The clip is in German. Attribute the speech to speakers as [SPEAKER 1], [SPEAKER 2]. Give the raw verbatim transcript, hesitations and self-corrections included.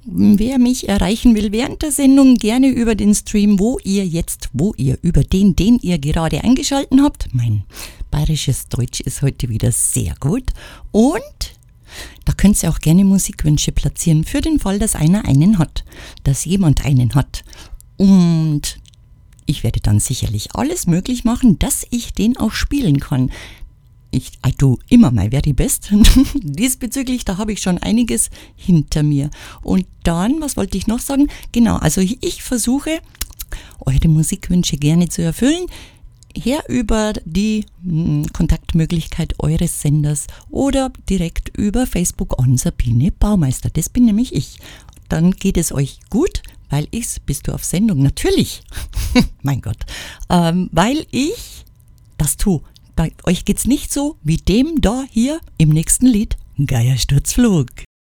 [SPEAKER 1] wer mich erreichen will während der Sendung, gerne über den Stream, wo ihr jetzt, wo ihr über den, den ihr gerade eingeschalten habt. Mein bayerisches Deutsch ist heute wieder sehr gut. Und da könnt ihr auch gerne Musikwünsche platzieren, für den Fall, dass einer einen hat, dass jemand einen hat. Und ich werde dann sicherlich alles möglich machen, dass ich den auch spielen kann. Ich I do immer my very best. Diesbezüglich, da habe ich schon einiges hinter mir. Und dann, was wollte ich noch sagen? Genau, also ich, ich versuche, eure Musikwünsche gerne zu erfüllen. Her über die mh, Kontaktmöglichkeit eures Senders oder direkt über Facebook an Sabine Baumeister. Das bin nämlich ich. Dann geht es euch gut, weil ich's, bist du auf Sendung? Natürlich. Mein Gott. Ähm, weil ich das tue. Bei euch geht's nicht so wie dem da hier im nächsten Lied, Geiersturzflug.